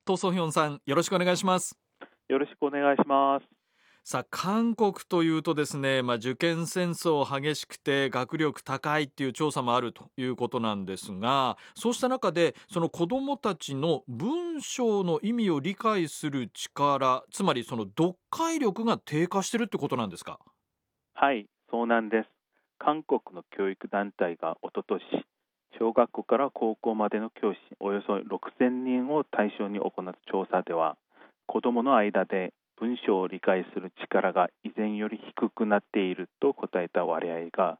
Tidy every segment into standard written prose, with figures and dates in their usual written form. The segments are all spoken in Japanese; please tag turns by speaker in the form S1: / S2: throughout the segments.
S1: トソヒョンさん、よろしくお願いします。
S2: よろしくお願いします。
S1: さあ、韓国というとですね、受験戦争激しくて学力高いっていう調査もあるということなんですが、そうした中でその子どもたちの文章の意味を理解する力、つまりその読解力が低下してるってことなんですか？
S2: はい、そうなんです。韓国の教育団体がおととし、小学校から高校までの教師およそ6000人を対象に行った調査では、子どもの間で文章を理解する力が以前より低くなっていると答えた割合が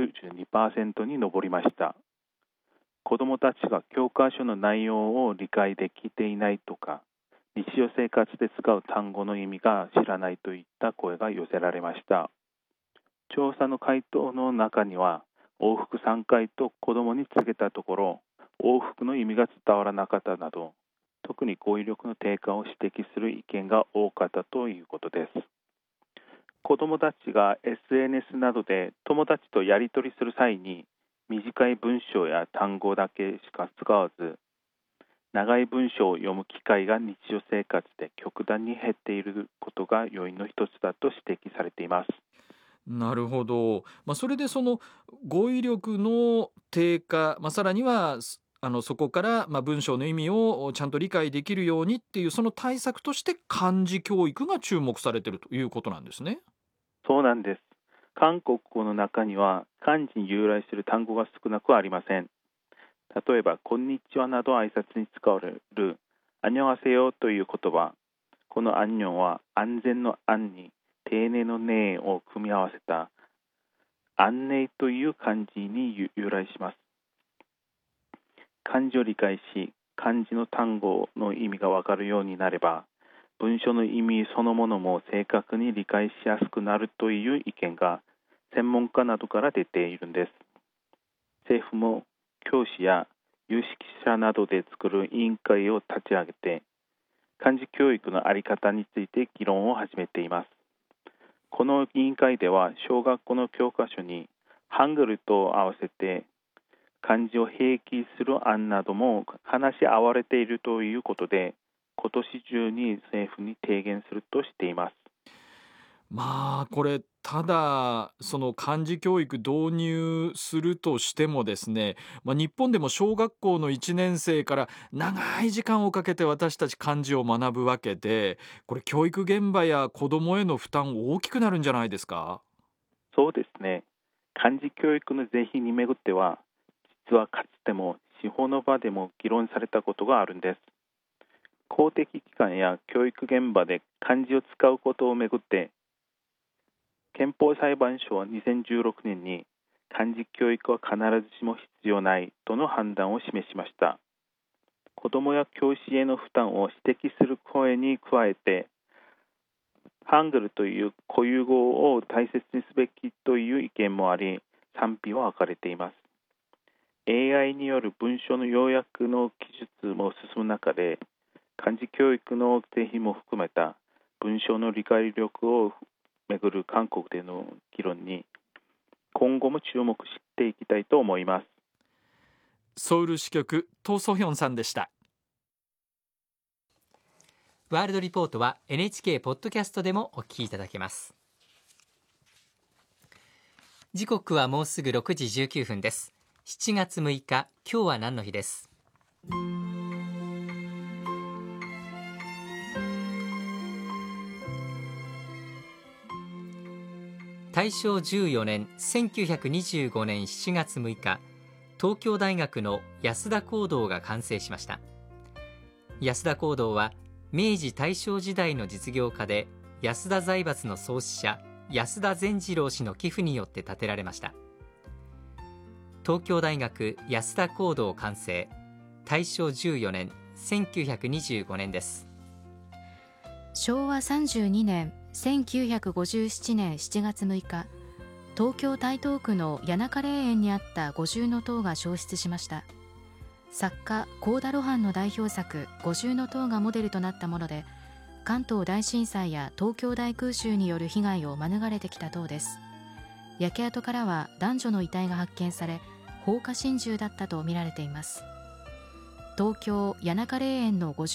S2: 92% に上りました。子どもたちが教科書の内容を理解できていないとか、日常生活で使う単語の意味が知らないといった声が寄せられました。調査の回答の中には、往復3回と子どもに告げたところ、往復の意味が伝わらなかったなど、特に語彙力の低下を指摘する意見が多かったということです。子どもたちが SNS などで友達とやり取りする際に、短い文章や単語だけしか使わず、長い文章を読む機会が日常生活で極端に減っていることが要因の一つだと指摘されています。
S1: なるほど。それでその語彙力の低下、さらにはそこから、文章の意味をちゃんと理解できるようにっていうその対策として漢字教育が注目されているということなんですね。
S2: そうなんです。韓国語の中には漢字に由来する単語が少なくありません。例えば、こんにちはなど挨拶に使われるアンニョンハセヨという言葉。このアンニョンは安全の安に丁寧の寧を組み合わせた安寧という漢字に由来します。漢字を理解し、漢字の単語の意味がわかるようになれば、文章の意味そのものも正確に理解しやすくなるという意見が専門家などから出ているんです。政府も教師や有識者などで作る委員会を立ち上げて、漢字教育の在り方について議論を始めています。この委員会では、小学校の教科書にハングルと合わせて漢字を併記する案なども話し合われているということで、今年中に政府に提言するとしています。
S1: これただその漢字教育導入するとしてもですね、日本でも小学校の1年生から長い時間をかけて私たち漢字を学ぶわけで、これ教育現場や子どもへの負担大きくなるんじゃないですか？
S2: そうですね。漢字教育の是非にめぐっては、実はかつても司法の場でも議論されたことがあるんです。公的機関や教育現場で漢字を使うことをめぐって、憲法裁判所は2016年に漢字教育は必ずしも必要ないとの判断を示しました。子どもや教師への負担を指摘する声に加えて、ハングルという固有語を大切にすべきという意見もあり、賛否は分かれています。AI による文章の要約の技術も進む中で、漢字教育の是非も含めた文章の理解力をめぐる韓国での議論に今後も注目していきたいと思います。
S1: ソウル支局ト・ソヒョンさんでした。
S3: ワールドリポートは NHK ポッドキャストでもお聞きいただけます。時刻はもうすぐ6時19分です。7月6日、今日は何の日です。大正14年1925年7月6日、東京大学の安田講堂が完成しました。安田講堂は明治大正時代の実業家で、安田財閥の創始者安田善次郎氏の寄付によって建てられました。東京大学安田講堂完成、大正14年1925年です。
S4: 昭和32年1957年7月6日、東京台東区の谷中霊園にあった五重塔が焼失しました。作家幸田露伴の代表作五重塔がモデルとなったもので、関東大震災や東京大空襲による被害を免れてきた塔です。焼け跡からは男女の遺体が発見され、放火心中だったとみられています。東京谷中霊園の五重